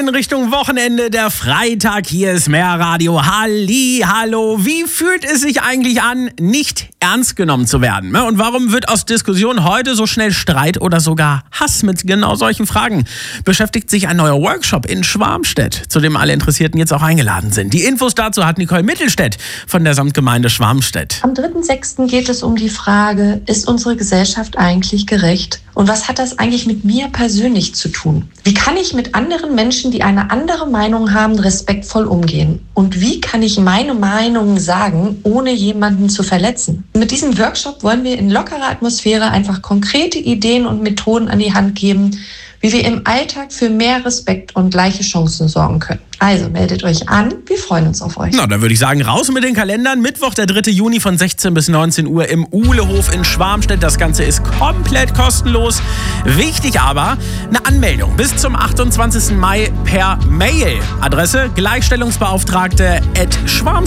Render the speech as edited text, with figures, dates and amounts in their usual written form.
in Richtung Wochenende, der Freitag. Hier ist Mehrradio. Hallo. Wie fühlt es sich eigentlich an, nicht ernst genommen zu werden? Und warum wird aus Diskussionen heute so schnell Streit oder sogar Hass? Mit genau solchen Fragen beschäftigt sich ein neuer Workshop in Schwarmstedt, zu dem alle Interessierten jetzt auch eingeladen sind. Die Infos dazu hat Nicole Mittelstädt von der Samtgemeinde Schwarmstedt. Am 3.6. geht es um die Frage, ist unsere Gesellschaft eigentlich gerecht? Und was hat das eigentlich mit mir persönlich zu tun? Wie kann ich mit anderen Menschen, die eine andere Meinung haben, respektvoll umgehen? Und wie kann ich meine Meinung sagen, ohne jemanden zu verletzen? Mit diesem Workshop wollen wir in lockerer Atmosphäre einfach konkrete Ideen und Methoden an die Hand geben, wie wir im Alltag für mehr Respekt und gleiche Chancen sorgen können. Also meldet euch an, wir freuen uns auf euch. Na, dann würde ich sagen, raus mit den Kalendern. Mittwoch, der 3. Juni von 16 bis 19 Uhr im Uhlehof in Schwarmstedt. Das Ganze ist komplett kostenlos. Wichtig aber, eine Anmeldung bis zum 28. Mai per Mail. Adresse gleichstellungsbeauftragte@schwarmstedt.de